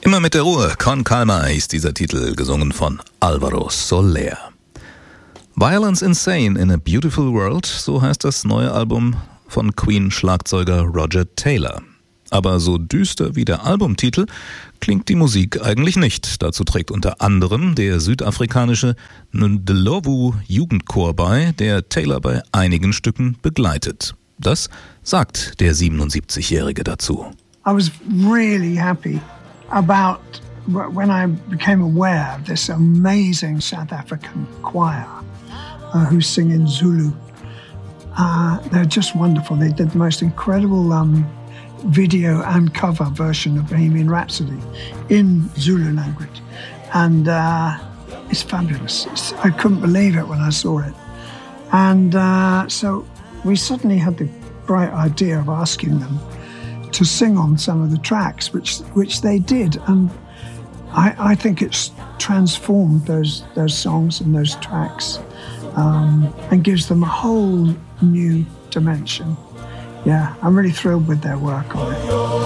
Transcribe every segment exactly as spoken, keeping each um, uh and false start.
Immer mit der Ruhe, Con Calma hieß dieser Titel, gesungen von Alvaro Soler. Violence Insane in a Beautiful World, so heißt das neue Album von Queen-Schlagzeuger Roger Taylor. Aber so düster wie der Albumtitel klingt die Musik eigentlich nicht. Dazu trägt unter anderem der südafrikanische Ndlovu Jugendchor bei, der Taylor bei einigen Stücken begleitet. Das sagt der siebenundsiebzigjährige dazu. I was really happy about when I became aware of this amazing South African choir uh, who sing in Zulu. Uh, they're just wonderful. They did the most incredible um, video and cover version of Bohemian Rhapsody in Zulu language. And uh, it's fabulous. It's, I couldn't believe it when I saw it. And uh, so we suddenly had the bright idea of asking them to sing on some of the tracks, which which they did. And I, I think it's transformed those, those songs and those tracks um, and gives them a whole new dimension. Yeah, I'm really thrilled with their work on it.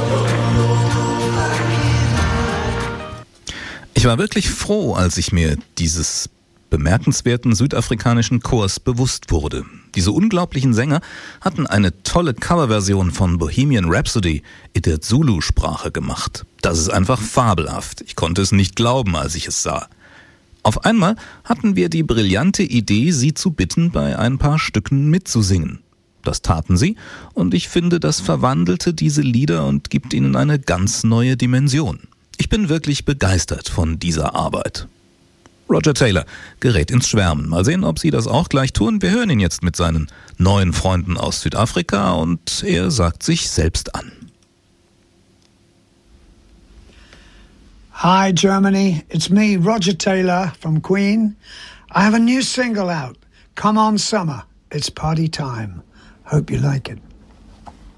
Ich war wirklich froh, als ich mir dieses bemerkenswerten südafrikanischen Chors bewusst wurde. Diese unglaublichen Sänger hatten eine tolle Coverversion von Bohemian Rhapsody in der Zulu-Sprache gemacht. Das ist einfach fabelhaft. Ich konnte es nicht glauben, als ich es sah. Auf einmal hatten wir die brillante Idee, sie zu bitten, bei ein paar Stücken mitzusingen. Das taten sie, und ich finde, das verwandelte diese Lieder und gibt ihnen eine ganz neue Dimension. Ich bin wirklich begeistert von dieser Arbeit. Roger Taylor gerät ins Schwärmen. Mal sehen, ob Sie das auch gleich tun. Wir hören ihn jetzt mit seinen neuen Freunden aus Südafrika und er sagt sich selbst an. Hi Germany, it's me, Roger Taylor from Queen. I have a new single out, Come On Summer, it's party time. Hope you like it.